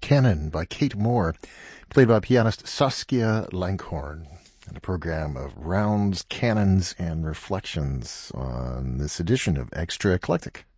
Canon by Kate Moore, played by pianist Saskia Langhorn, and a program of rounds, canons, and reflections on this edition of Extra Eclectic.